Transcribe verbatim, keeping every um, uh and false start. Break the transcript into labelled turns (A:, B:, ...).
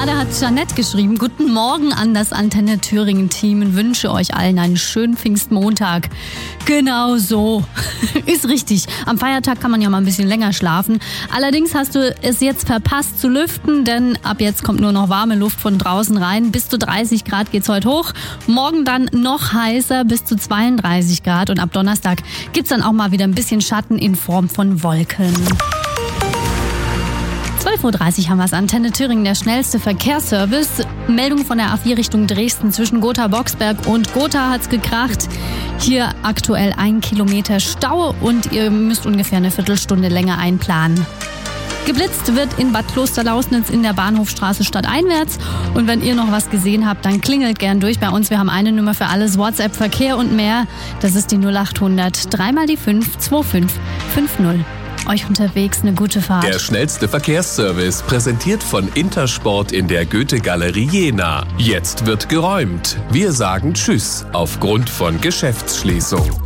A: Gerade hat Jeanette geschrieben, guten Morgen an das Antenne Thüringen-Team und wünsche euch allen einen schönen Pfingstmontag. Genau so. Ist richtig. Am Feiertag kann man ja mal ein bisschen länger schlafen. Allerdings hast du es jetzt verpasst zu lüften, denn ab jetzt kommt nur noch warme Luft von draußen rein. Bis zu dreißig Grad geht's heute hoch. Morgen dann noch heißer, bis zu zweiunddreißig Grad. Und ab Donnerstag gibt's dann auch mal wieder ein bisschen Schatten in Form von Wolken. zwölf Uhr dreißig haben wir es. Antenne Thüringen, der schnellste Verkehrsservice. Meldung von der A vier Richtung Dresden. Zwischen Gotha-Boxberg und Gotha hat's gekracht. Hier aktuell ein Kilometer Stau und ihr müsst ungefähr eine Viertelstunde länger einplanen. Geblitzt wird in Bad Klosterlausnitz in der Bahnhofstraße stadteinwärts. Und wenn ihr noch was gesehen habt, dann klingelt gern durch bei uns. Wir haben eine Nummer für alles, WhatsApp, Verkehr und mehr. Das ist die null achthundert, dreimal die fünf, zwei fünf fünf null. Euch unterwegs eine gute Fahrt.
B: Der schnellste Verkehrsservice, präsentiert von Intersport in der Goethe-Galerie Jena. Jetzt wird geräumt. Wir sagen Tschüss aufgrund von Geschäftsschließung.